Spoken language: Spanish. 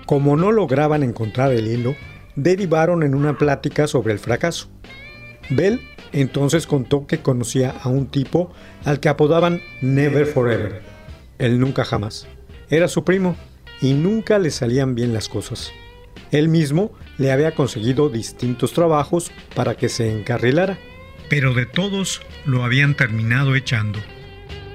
Como no lograban encontrar el hilo, derivaron en una plática sobre el fracaso. Bell entonces contó que conocía a un tipo al que apodaban Never Forever, el nunca jamás. Era su primo y nunca le salían bien las cosas. Él mismo le había conseguido distintos trabajos para que se encarrilara, pero de todos lo habían terminado echando.